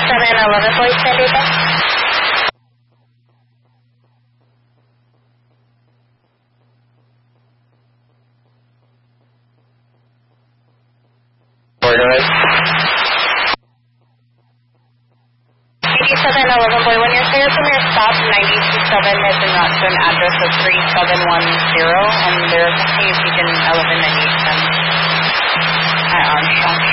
3711 Boys San Diego. Organize. 8711 Boy, when you're clear from your stop, 927 is in route to an address of 3710, and they're requesting you to begin 1198 at Armstrong.